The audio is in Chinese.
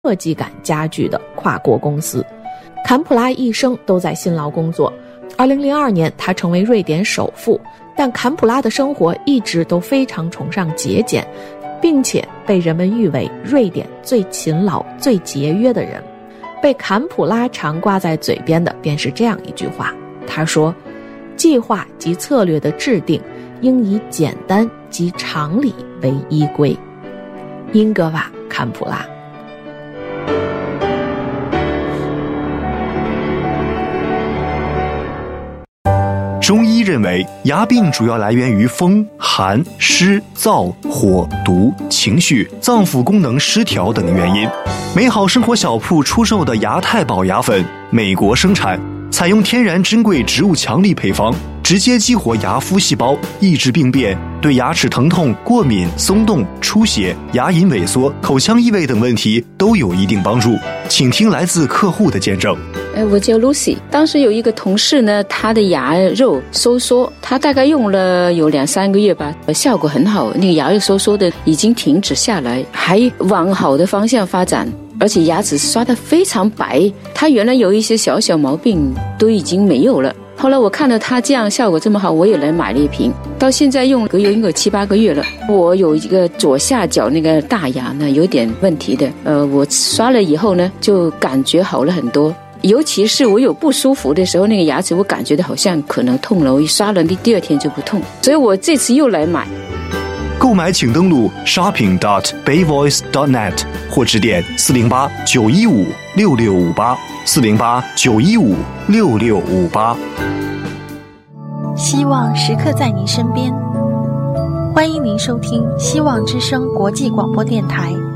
设计感家具的跨国公司。坎普拉一生都在辛劳工作。2002年，他成为瑞典首富，但坎普拉的生活一直都非常崇尚节俭，并且被人们誉为瑞典最勤劳、最节约的人。被坎普拉常挂在嘴边的便是这样一句话，他说：计划及策略的制定应以简单及常理为依归。英格瓦·坎普拉。 中医认为，牙病主要来源于风、寒、湿、燥、火、毒、情绪、脏腑功能失调等原因。美好生活小铺出售的牙太保牙粉，美国生产，采用天然珍贵植物强力配方，直接激活牙麸细胞，抑制病变，对牙齿疼痛、过敏、松动、出血、牙龈萎缩、口腔异味等问题都有一定帮助。请听来自客户的见证。 我叫 Lucy， 当时有一个同事呢，他的牙肉收缩，他大概用了有2-3个月吧，效果很好，那个牙肉收缩的已经停止下来，还往好的方向发展，而且牙齿刷得非常白，他原来有一些小小毛病都已经没有了。后来我看到他这样效果这么好，我也来买了一瓶，到现在用了有一个7-8个月了。我有一个左下角那个大牙呢有点问题的，我刷了以后呢就感觉好了很多，尤其是我有不舒服的时候，那个牙齿我感觉到好像可能痛了，我一刷了第二天就不痛，所以我这次又来买。 购买请登录 shopping.bayvoice.net 或致电408-915-6658 408-915-6658。 希望时刻在您身边，欢迎您收听希望之声国际广播电台